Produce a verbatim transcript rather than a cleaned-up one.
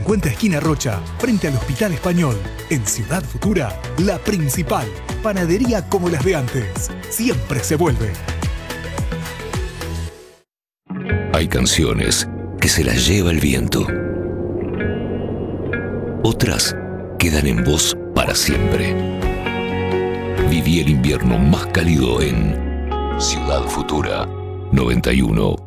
cincuenta esquina Rocha, frente al Hospital Español. En Ciudad Futura, la principal. Panadería como las de antes. Siempre se vuelve. Hay canciones que se las lleva el viento. Otras quedan en vos para siempre. Viví el invierno más cálido en Ciudad Futura noventa y uno